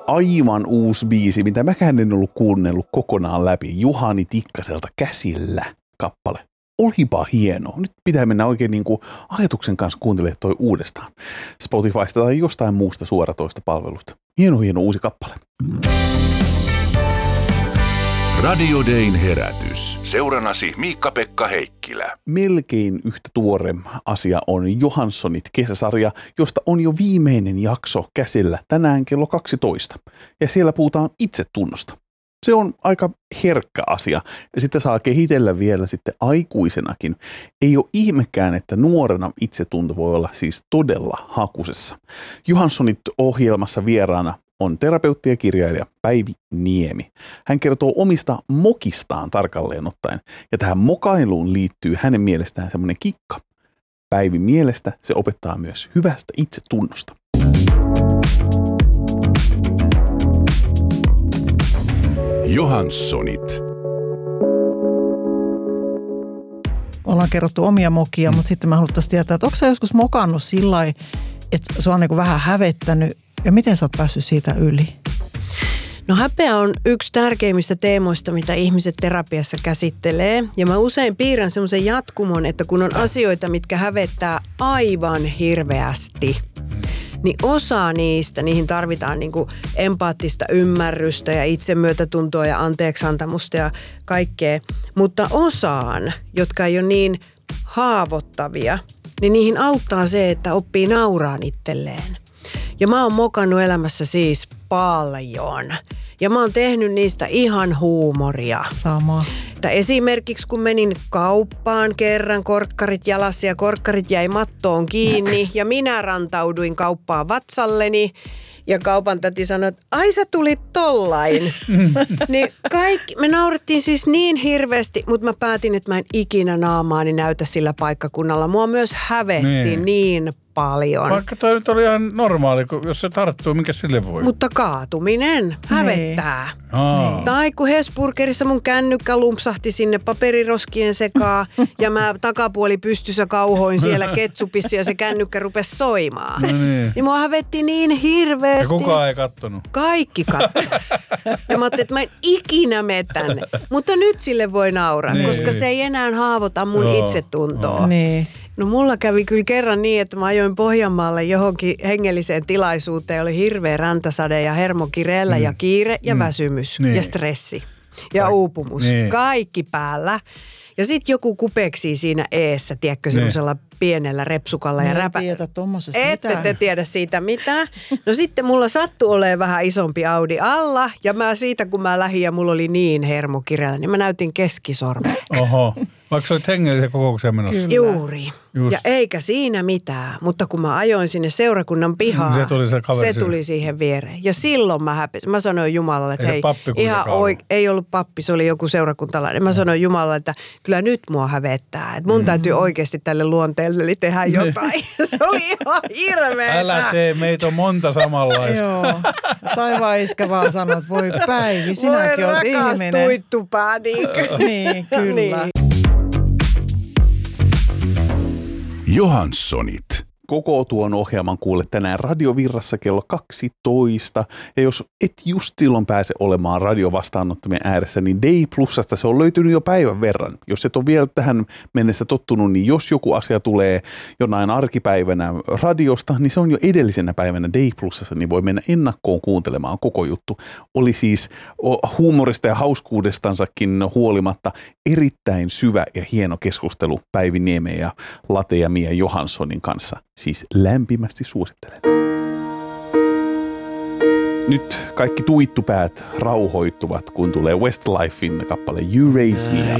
aivan uusi biisi, mitä mäkään en ollut kuunnellut kokonaan läpi. Juhani Tikkaselta Käsillä kappale. Olipa hieno. Nyt pitää mennä oikein niin kuin ajatuksen kanssa kuuntelemaan toi uudestaan. Spotifysta tai jostain muusta suoratoista palvelusta. Hieno uusi kappale. Radio Dayn herätys. Seurannasi Miikka-Pekka Heikkilä. Melkein yhtä tuore asia on Johanssonit kesäsarja, josta on jo viimeinen jakso käsillä tänään kello 12. Ja siellä puhutaan itsetunnosta. Se on aika herkkä asia ja sitä saa kehitellä vielä sitten aikuisenakin. Ei ole ihmekään, että nuorena itsetunto voi olla siis todella hakusessa. Johanssonit ohjelmassa vieraana on terapeutti ja kirjailija Päivi Niemi. Hän kertoo omista mokistaan tarkalleen ottaen ja tähän mokailuun liittyy hänen mielestään semmoinen kikka. Päivin mielestä se opettaa myös hyvästä itsetunnosta. Johanssonit. Ollaan kerrottu omia mokia, mutta sitten mä haluttaisiin tietää, että onko sä joskus mokannut sillä lailla, että se on niin kuin vähän hävettänyt ja miten sä oot päässyt siitä yli? No häpeä on yksi tärkeimmistä teemoista, mitä ihmiset terapiassa käsittelee. Ja mä usein piirrän semmoisen jatkumon, että kun on asioita, mitkä hävettää aivan hirveästi, niin osa niistä, niihin tarvitaan niin kuin empaattista ymmärrystä ja itsemyötätuntoa ja anteeksiantamusta ja kaikkea. Mutta osaan, jotka ei ole niin haavoittavia, niin niihin auttaa se, että oppii nauraan itselleen. Ja mä oon mokannut elämässä siis paljon. Ja mä oon tehnyt niistä ihan huumoria. Sama. Että esimerkiksi kun menin kauppaan kerran korkkarit jalassa ja korkkarit jäi mattoon kiinni ja minä rantauduin kauppaan vatsalleni ja kaupan täti sanoi, että ai sä tulit tollain. Niin me naurettiin siis niin hirveästi, mutta mä päätin, että mä en ikinä naamaani näytä sillä paikkakunnalla. Mua myös hävetti niin paljon. Vaikka toi nyt oli ihan normaali, jos se tarttuu, mikä sille voi. Mutta kaatuminen hävettää. Tai kun Hesburgerissa mun kännykkä lumpsahti sinne paperiroskien sekaan ja mä takapuoli pystyssä kauhoin siellä ketsupissa ja se kännykkä rupesi soimaan. Niin mua hävetti niin hirveästi. Ja kukaan ei kattonut. Kaikki kattoi. Ja mä ajattelin, että mä en ikinä mene tänne. Mutta nyt sille voi nauraa, koska se ei enää haavoita mun itsetuntoa. Niin. No mulla kävi kyllä kerran niin, että mä ajoin Pohjanmaalle johonkin hengelliseen tilaisuuteen. Oli hirveä räntäsade ja hermokireellä ja kiire ja väsymys ja stressi ja uupumus. Kaikki päällä. Ja sitten joku kupeksii siinä eessä, tiedätkö, semmoisella pienellä repsukalla ja Ette te tiedä siitä mitään. No sitten mulla sattui olemaan vähän isompi Audi alla ja mä siitä kun mä lähdin ja mulla oli niin hermokireellä, niin mä näytin keskisormen. Oho. Vaikka sä olit hengellisen kokoukseen menossa. Kyllä. Juuri. Just. Ja eikä siinä mitään, mutta kun mä ajoin sinne seurakunnan pihaan, se tuli siihen viereen. Ja silloin mä häpesin. Mä sanoin Jumalalle, että hei, ei ollut pappi, se oli joku seurakuntalainen. Mä sanoin Jumalalle, että kyllä nyt mua hävettää. Että mun täytyy oikeasti tälle luonteelle tehdä jotain. Se oli ihan hirveetä. Älä tee, meitä on monta samanlaista. Joo. Taivaan iskä vaan sanoo, että voi Päivi, sinäkin oot ihminen. Voi rakas tuittupää, niin, kyllä. Niin. Johanssonit. Koko tuon ohjelman kuulet tänään Radiovirrassa kello 12. Ja jos et just silloin pääse olemaan radiovastaanottamien ääressä, niin Day Plusasta se on löytynyt jo päivän verran. Jos et ole vielä tähän mennessä tottunut, niin jos joku asia tulee jonain arkipäivänä radiosta, niin se on jo edellisenä päivänä Day Plusassa, niin voi mennä ennakkoon kuuntelemaan koko juttu. Oli siis huumorista ja hauskuudestansakin huolimatta erittäin syvä ja hieno keskustelu Päivi Niemen ja Late ja Mia Johanssonin kanssa. Siis lämpimästi suosittelen. Nyt kaikki tuittupäät rauhoittuvat, kun tulee Westlifein kappale You Raise Me Up.